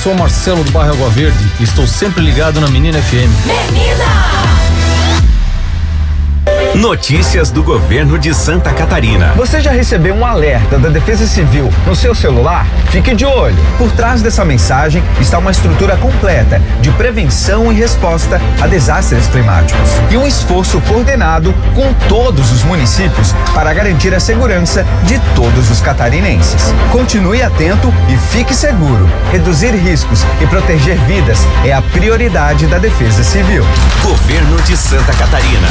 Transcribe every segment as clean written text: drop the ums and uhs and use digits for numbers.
sou Marcelo do bairro Água Verde e estou sempre ligado na Menina FM. Notícias do governo de Santa Catarina. Você já recebeu um alerta da Defesa Civil no seu celular? Fique de olho. Por trás dessa mensagem está uma estrutura completa de prevenção e resposta a desastres climáticos e um esforço coordenado com todos os municípios para garantir a segurança de todos os catarinenses. Continue atento e fique seguro. Reduzir riscos e proteger vidas é a prioridade da Defesa Civil. Governo de Santa Catarina.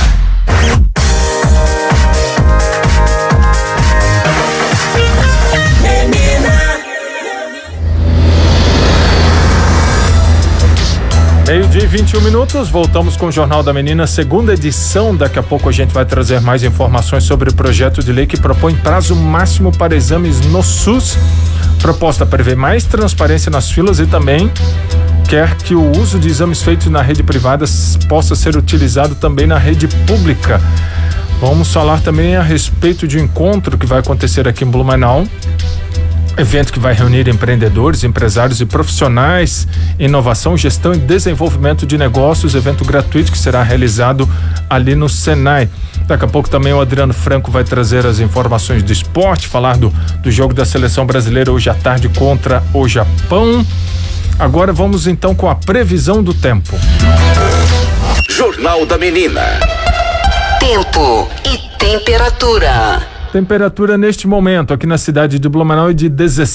Meio-dia e 21 minutos, voltamos com o Jornal da Menina, segunda edição. Daqui a pouco a gente vai trazer mais informações sobre o projeto de lei que propõe prazo máximo para exames no SUS. Proposta prevê mais transparência nas filas e também quer que o uso de exames feitos na rede privada possa ser utilizado também na rede pública. Vamos falar também a respeito de um encontro que vai acontecer aqui em Blumenau. Evento que vai reunir empreendedores, empresários e profissionais em inovação, gestão e desenvolvimento de negócios. Evento gratuito que será realizado ali no Senai. Daqui a pouco também o Adriano Franco vai trazer as informações do esporte, falar do jogo da seleção brasileira hoje à tarde contra o Japão. Agora vamos então com a previsão do tempo. Jornal da Menina. Tempo e temperatura. Temperatura neste momento aqui na cidade de Blumenau é de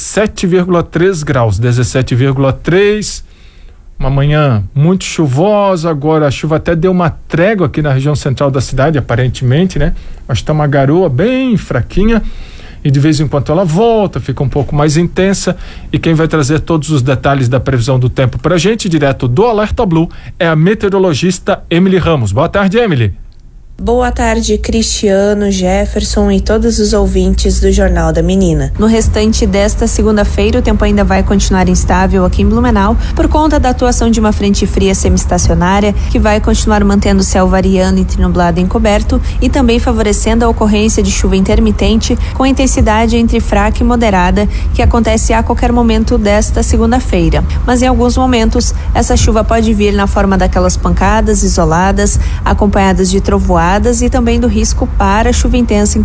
17,3 graus, 17,3. Uma manhã muito chuvosa, agora a chuva até deu uma trégua aqui na região central da cidade, aparentemente, né? Mas está uma garoa bem fraquinha e de vez em quando ela volta, fica um pouco mais intensa. E quem vai trazer todos os detalhes da previsão do tempo pra gente, direto do Alerta Blue, é a meteorologista Emily Ramos. Boa tarde, Emily. Boa tarde, Cristiano, Jefferson e todos os ouvintes do Jornal da Menina. No restante desta segunda-feira, o tempo ainda vai continuar instável aqui em Blumenau por conta da atuação de uma frente fria semi-estacionária que vai continuar mantendo o céu variando entre nublado e encoberto e também favorecendo a ocorrência de chuva intermitente com intensidade entre fraca e moderada que acontece a qualquer momento desta segunda-feira. Mas em alguns momentos, essa chuva pode vir na forma daquelas pancadas isoladas, acompanhadas de trovoadas e também do risco para chuva intensa em